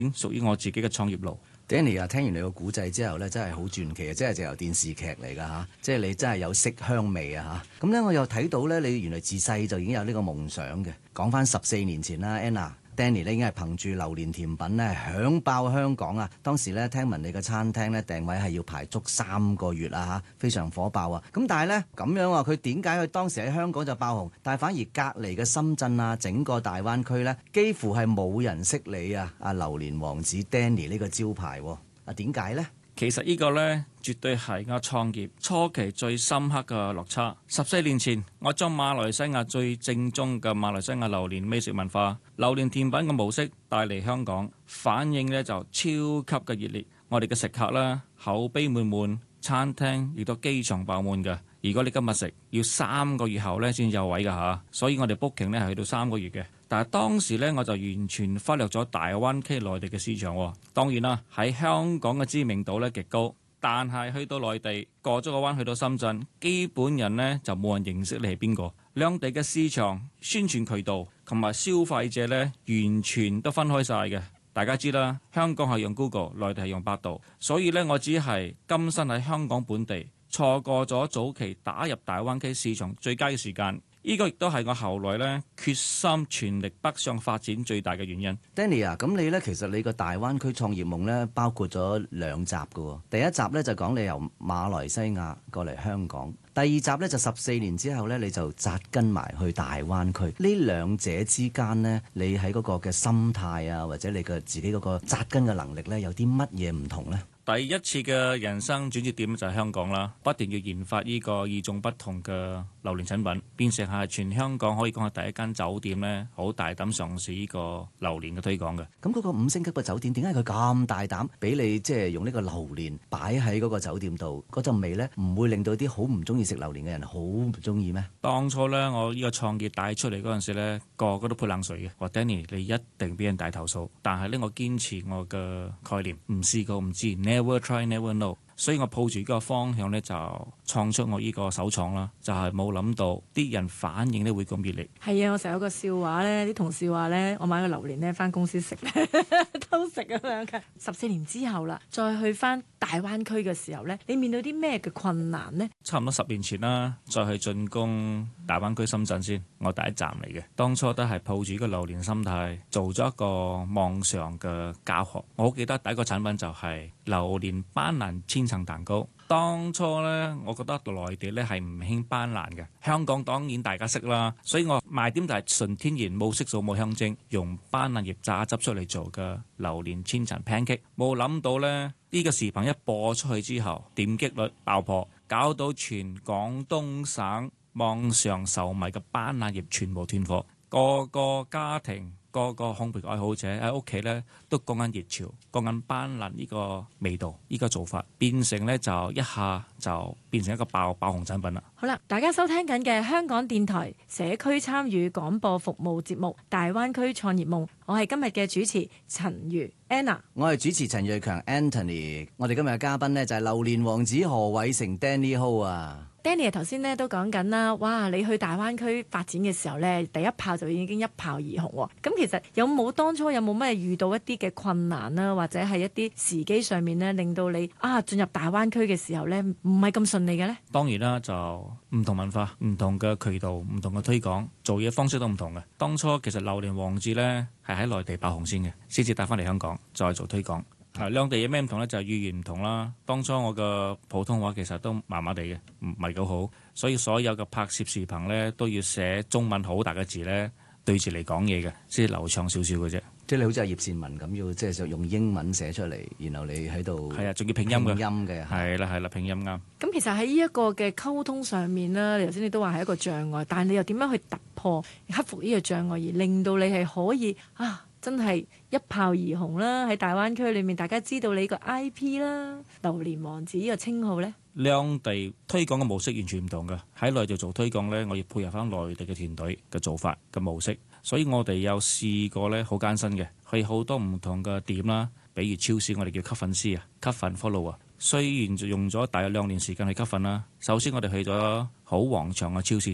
屬於我自己嘅創業路。 Danny 啊，聽完你個古仔之後咧，真係好傳奇啊！真係就由電視劇嚟㗎嚇，即係你真係有色香味啊嚇。咁咧，我又睇到咧，你原來自細就已經有呢個夢想嘅。講翻14年前啦，Anna。Danny 咧已經係憑住榴蓮甜品咧響爆香港啊！當時咧聽聞你個餐廳咧訂位係要排足3個月啊嚇，非常火爆啊！咁但係咧咁樣啊，佢點解佢當時喺香港就爆紅，但係反而隔離嘅深圳啊，整個大灣區咧幾乎係冇人識你啊！阿榴蓮王子 Danny 呢個招牌啊，點解呢？ 其實呢個呢，絕對係我創業初期最深刻嘅落差。14年前，我將馬來西亞最正宗嘅馬來西亞榴蓮美食文化、榴蓮甜品嘅模式帶嚟香港，反應呢就超級嘅熱烈。我哋嘅食客啦，口碑滿滿，餐廳亦都機場爆滿嘅。如果你今日食，要3個月後呢先有位㗎嚇，所以我哋 booking 呢係去到3個月嘅。但係當時呢，我就完全忽略咗大灣區內地嘅市場喎。當然啦，喺香港嘅知名度呢極高，但係去到內地過咗個灣去到深圳，基本人呢就冇人認識你係邊個。兩地嘅市場、宣傳渠道同埋消費者呢，完全都分開晒嘅。大家知啦，香港係用 Google， 內地係用百度，所以呢，我只係甘身喺香港本地，錯過咗早期打入大灣區市場最佳嘅時間。呢個亦都係我後來咧決心全力北上發展最大嘅原因。 Danny 啊，咁你咧其實你個大灣區創業夢咧包括咗2集嘅。第一集咧就講你由馬來西亞過嚟香港，第二集咧就14年之後咧你就紮根埋去大灣區。呢兩者之間呢，你喺嗰個嘅心態啊，或者你嘅自己嗰個紮根嘅能力咧，有啲乜嘢唔同呢？ 第一次嘅人生轉折點就係香港啦，不斷要研發呢個與眾不同嘅榴蓮產品，變成係全香港可以講係第一間酒店呢，好大膽嘗試呢個榴蓮嘅推廣嘅。 咁嗰個5星級嘅酒店點解佢咁大膽俾你即係用呢個榴蓮擺喺嗰個酒店度？嗰陣味呢唔會令到啲好唔中意食榴蓮嘅人好唔中意咩？ 當初呢，我呢個創業帶出嚟嗰陣時呢，個個都潑冷水嘅，話 Danny 你一定俾人大投訴。但係呢，我堅持我嘅概念，唔試過唔知。Never try, never know。所以我抱住呢個方向呢，就創出我呢個首創啦。就係冇諗到啲人反應呢會咁熱烈。 係啊，我成日有個笑話呢，啲同事話呢，我買個榴蓮呢返公司食偷食咁樣嘅。14年之後啦，再去返大灣區嘅時候呢，你面對啲咩嘅困難呢？ 差唔多10年前啦，再去進攻大灣區深圳先，我第一站嚟嘅。當初都係抱住個榴蓮心態，做咗一個網上嘅教學。我好記得第一個產品就係榴蓮班蘭千層蛋糕。當初呢，我覺得內地呢係唔興班蘭嘅，香港當然大家識啦，所以我賣點就係純天然，冇色素冇香精，用班蘭葉榨汁出嚟做嘅榴蓮千層 pancake。冇諗到呢，呢個視頻一播出去之後，點擊率爆破，搞到全廣東省網上售賣嘅班蘭葉全部斷貨，個個家庭，個個烘焙愛好者喺屋企咧都講緊熱潮，講緊班蘭呢個味道，呢個做法變成咧就一下就變成一個爆紅產品啦。 好啦，大家收聽緊嘅香港電台社區參與廣播服務節目《大灣區創業夢》，我係今日嘅主持陳如 Anna， 我係主持陳瑞強 Anthony。我哋今日嘅嘉賓呢，就係榴蓮王子何偉成 Danny Ho 啊。 Danny 頭先咧都講緊啦，哇！你去大灣區發展嘅時候咧，第一炮就已經一炮而紅喎。咁其實當初有冇咩遇到一啲嘅困難啦，或者係一啲時機上面咧，令到你進入大灣區嘅時候咧，唔係咁順利嘅咧？ 當然啦，就唔同文化、唔同嘅渠道、唔同嘅推廣，做嘢方式都唔同嘅。當初其實榴蓮王子咧係喺內地爆紅先嘅，先至帶翻嚟香港再做推廣。兩地有咩唔同呢？就係語言唔同啦。當初我嘅普通話其實都麻麻地嘅，唔係咁好，所以所有嘅拍攝視頻呢都要寫中文好大嘅字呢，對住嚟講嘢嘅，先流暢少少嘅啫。 即係你好似阿葉倩文咁，要即係就用英文寫出嚟，然後你喺度係啊，仲要拼音嘅， 係啦，拼音啱。 咁其實喺呢一個嘅溝通上面啦，頭先你都話係一個障礙，但係你又點樣去突破、克服呢個障礙，而令到你係可以真係一炮而紅啦！喺大灣區裏面，大家知道你個 IP 啦，榴蓮王子呢個稱號呢， 兩地推廣嘅模式完全唔同嘅。喺內地做推廣呢，我要配合翻內地嘅團隊嘅做法嘅模式，所以我哋有試過呢，好艱辛嘅，去好多唔同嘅點啦，比如超市，我哋叫吸粉師啊，吸粉 follow 啊。雖然就用咗大約2年時間去吸粉啦，首先我哋去咗好旺場嘅超市先。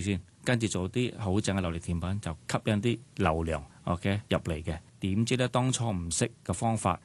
跟住做啲好正嘅榴蓮甜品，就吸引啲流量 OK 入嚟嘅。點知咧當初唔識嘅方法，